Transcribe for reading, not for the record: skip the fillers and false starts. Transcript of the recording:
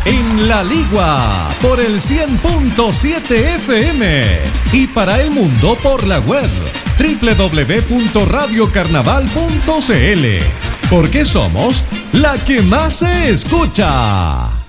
en La Ligua por el 100.7 FM y para el mundo por la web www.radiocarnaval.cl, porque somos la que más se escucha.